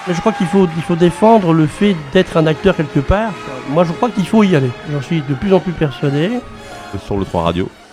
Mais je crois qu'il faut défendre le fait d'être un acteur quelque part. Moi, je crois qu'il faut y aller. J'en suis de plus en plus persuadé. Sur le 3 Radio.